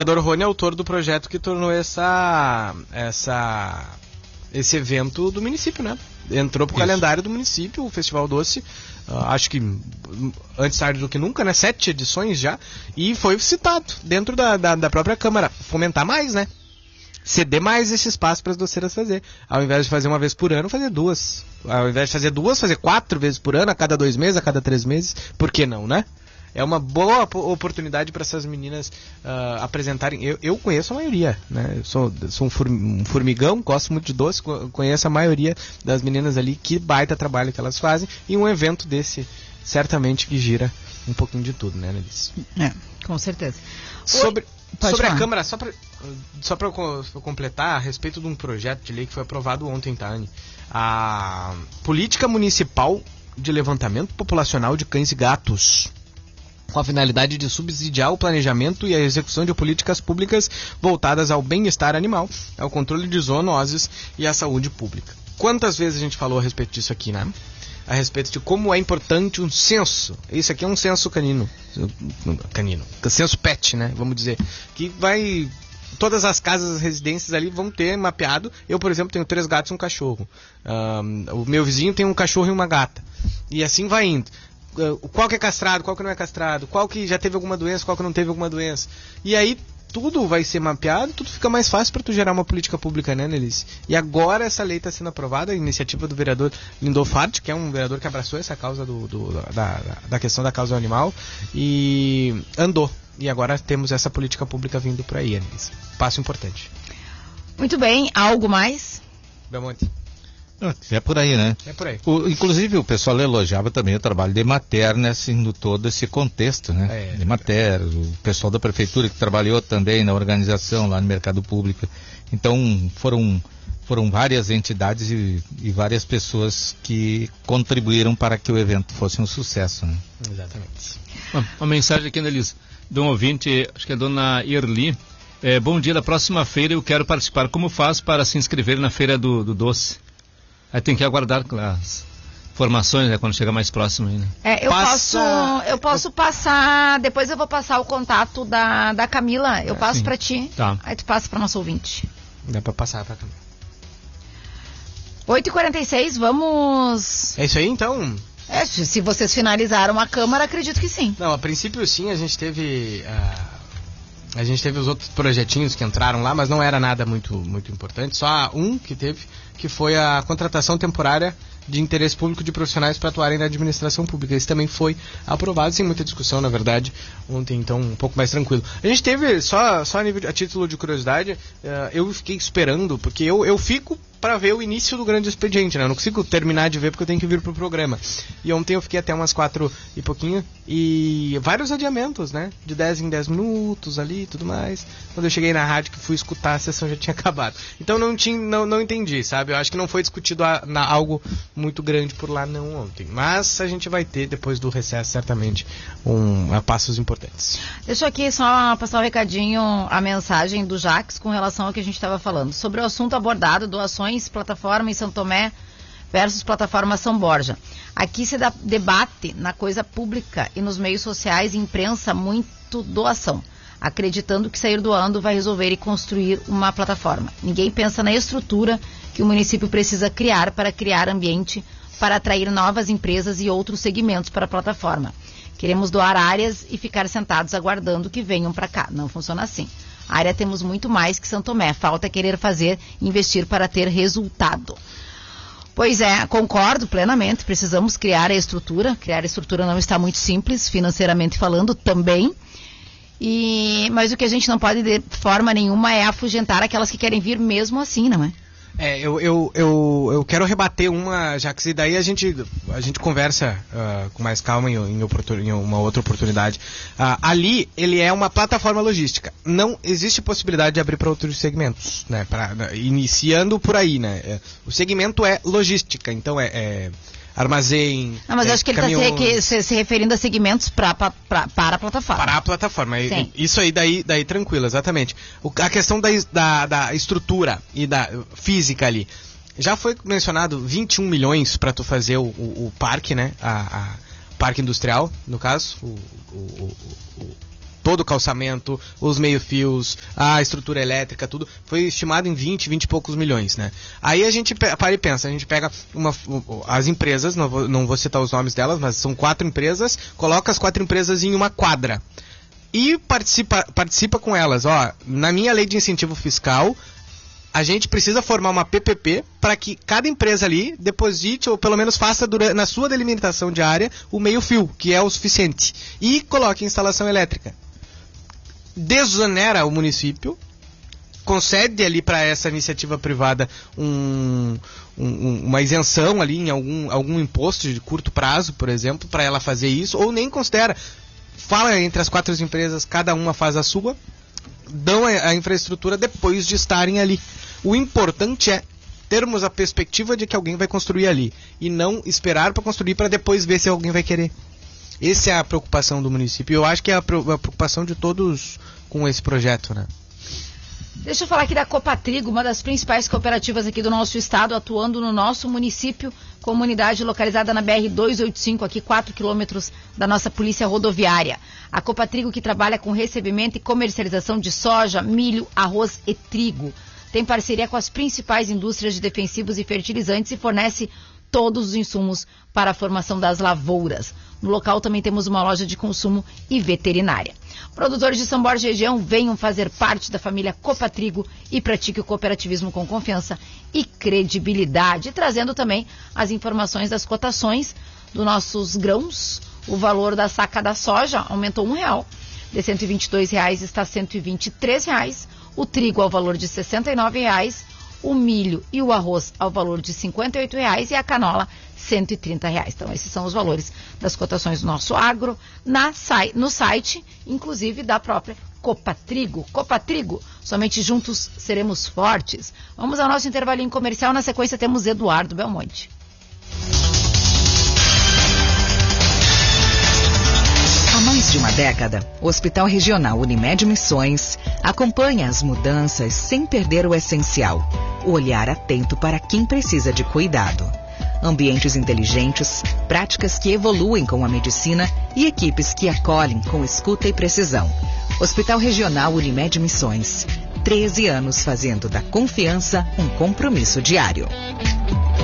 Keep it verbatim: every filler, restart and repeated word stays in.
vereador Rony é autor do projeto que tornou essa, essa, esse evento do município, né? Entrou pro Isso. calendário do município, o Festival Doce, uh, acho que antes tarde do que nunca, né? Sete edições já, e foi citado dentro da, da, da própria Câmara. Fomentar mais, né? Ceder mais esse espaço para as doceiras fazer. Ao invés de fazer uma vez por ano, fazer duas. Ao invés de fazer duas, fazer quatro vezes por ano, a cada dois meses, a cada três meses. Por que não, né? É uma boa oportunidade para essas meninas uh, apresentarem. Eu, eu conheço a maioria, né? Eu sou, sou um formigão, gosto muito de doce, conheço a maioria das meninas ali, que baita trabalho que elas fazem. E um evento desse, certamente, que gira um pouquinho de tudo, né, Annelise? É, com certeza. Sobre, sobre a Câmara, só para só para completar, a respeito de um projeto de lei que foi aprovado ontem, tá, Anny? A Política Municipal de Levantamento Populacional de Cães e Gatos, com a finalidade de subsidiar o planejamento e a execução de políticas públicas voltadas ao bem-estar animal, ao controle de zoonoses e à saúde pública. Quantas vezes a gente falou a respeito disso aqui, né? A respeito de como é importante um censo. Isso aqui é um censo canino. Canino. Censo pet, né? Vamos dizer. Que vai... Todas as casas, as residências ali vão ter mapeado. Eu, por exemplo, tenho três gatos e um cachorro. Um, o meu vizinho tem um cachorro e uma gata. E assim vai indo. Qual que é castrado, qual que não é castrado, qual que já teve alguma doença, qual que não teve alguma doença. E aí tudo vai ser mapeado, tudo fica mais fácil para tu gerar uma política pública, né, Annelise? E agora essa lei está sendo aprovada, a iniciativa do vereador Lindolfo Hart, que é um vereador que abraçou essa causa do, do, da, da questão da causa animal, e andou. E agora temos essa política pública vindo por aí, Annelise. Passo importante. Muito bem, algo mais? Belmonte. É por aí, né? É por aí. O, inclusive o pessoal elogiava também o trabalho de Emater, né, assim, no todo esse contexto, né? É, de Emater, o pessoal da prefeitura que trabalhou também na organização lá no mercado público. Então foram, foram várias entidades e, e várias pessoas que contribuíram para que o evento fosse um sucesso, né? Exatamente. Uma, uma mensagem aqui, Annelise, de um ouvinte, acho que é a dona Irli. É, bom dia, da próxima feira eu quero participar. Como faz para se inscrever na Feira do, do Doce? Aí tem que aguardar as informações, né, quando chegar mais próximo aí, né? É, eu Passa... posso, eu posso passar, depois eu vou passar o contato da, da Camila, eu passo para ti, tá. Aí tu passa para nosso ouvinte. Dá para passar para Camila. oito e quarenta e seis, vamos... É isso aí, então? É, se vocês finalizaram a Câmara, acredito que sim. Não, a princípio sim, a gente teve... Uh... A gente teve os outros projetinhos que entraram lá, mas não era nada muito, muito importante. Só um que teve, que foi a contratação temporária de interesse público de profissionais para atuarem na administração pública. Esse também foi aprovado, sem muita discussão, na verdade, ontem, então, um pouco mais tranquilo. A gente teve, só, só a, nível, a título de curiosidade, uh, eu fiquei esperando, porque eu, eu fico para ver o início do grande expediente, né? Eu não consigo terminar de ver porque eu tenho que vir pro programa. E ontem eu fiquei até umas quatro e pouquinho, e vários adiamentos, né? De dez em dez minutos ali e tudo mais. Quando eu cheguei na rádio que fui escutar, a sessão já tinha acabado. Então não, tinha, não, não entendi, sabe? Eu acho que não foi discutido a, na, algo muito grande por lá não ontem. Mas a gente vai ter, depois do recesso, certamente, um, a passos importantes. Deixa eu aqui só passar um recadinho, a mensagem do Jax com relação ao que a gente estava falando. Sobre o assunto abordado, doações plataforma em São Tomé versus plataforma São Borja. Aqui se dá, debate na coisa pública e nos meios sociais e imprensa muito doação, acreditando que sair doando vai resolver e construir uma plataforma. Ninguém pensa na estrutura que o município precisa criar para criar ambiente para atrair novas empresas e outros segmentos para a plataforma. Queremos doar áreas e ficar sentados aguardando que venham para cá. Não funciona assim. A área temos muito mais que São Tomé. Falta querer fazer, investir para ter resultado. Pois é, concordo plenamente. Precisamos criar a estrutura. Criar a estrutura não está muito simples, financeiramente falando também. E, mas o que a gente não pode de forma nenhuma é afugentar aquelas que querem vir mesmo assim, não é? É, eu, eu, eu, eu quero rebater uma, já que daí a gente, a gente conversa uh, com mais calma em, em, oportun, em uma outra oportunidade. Uh, ali, ele é uma plataforma logística. Não existe possibilidade de abrir para outros segmentos, né? Pra, iniciando por aí, né? O segmento é logística, então é... é armazém. Não, mas é, eu acho que ele está se, se referindo a segmentos pra, pra, pra, para a plataforma. Para a plataforma. Sim. Isso aí, daí, daí tranquilo, exatamente. O, a questão da, da, da estrutura e da física ali. Já foi mencionado vinte e um milhões para tu fazer o, o, o parque, né? A, a parque industrial, no caso. O, o, o, o, todo o calçamento, os meio-fios, a estrutura elétrica, tudo, foi estimado em vinte, vinte e poucos milhões, né? Aí a gente para e pensa, a gente pega uma, as empresas, não vou, não vou citar os nomes delas, mas são quatro empresas, coloca as quatro empresas em uma quadra e participa, participa com elas. Ó, na minha lei de incentivo fiscal, a gente precisa formar uma P P P para que cada empresa ali deposite ou pelo menos faça durante, na sua delimitação de área o meio-fio, que é o suficiente, e coloque instalação elétrica. Desonera o município, concede ali para essa iniciativa privada um, um, uma isenção ali em algum, algum imposto de curto prazo, por exemplo, para ela fazer isso, ou nem considera. Fala entre as quatro empresas, cada uma faz a sua, dão a, a infraestrutura depois de estarem ali. O importante é termos a perspectiva de que alguém vai construir ali e não esperar para construir para depois ver se alguém vai querer. Essa é a preocupação do município. Eu acho que é a preocupação de todos com esse projeto, né? Deixa eu falar aqui da Copatrigo, uma das principais cooperativas aqui do nosso estado, atuando no nosso município, comunidade localizada na B R duzentos e oitenta e cinco, aqui quatro quilômetros da nossa polícia rodoviária. A Copatrigo, que trabalha com recebimento e comercialização de soja, milho, arroz e trigo. Tem parceria com as principais indústrias de defensivos e fertilizantes e fornece todos os insumos para a formação das lavouras. No local também temos uma loja de consumo e veterinária. Produtores de São Borja e região, venham fazer parte da família Copatrigo e pratique o cooperativismo com confiança e credibilidade, trazendo também as informações das cotações dos nossos grãos. O valor da saca da soja aumentou um real, de cento e vinte e dois reais está cento e vinte e três reais, o trigo ao valor de sessenta e nove reais, o milho e o arroz ao valor de cinquenta e oito reais e a canola cento e trinta reais. Então, esses são os valores das cotações do nosso agro na, no site, inclusive da própria Copatrigo. Copatrigo, somente juntos seremos fortes. Vamos ao nosso intervalinho comercial. Na sequência temos Eduardo Belmonte. Há mais de uma década, o Hospital Regional Unimed Missões acompanha as mudanças sem perder o essencial, o olhar atento para quem precisa de cuidado. Ambientes inteligentes, práticas que evoluem com a medicina e equipes que acolhem com escuta e precisão. Hospital Regional Unimed Missões, treze anos fazendo da confiança um compromisso diário.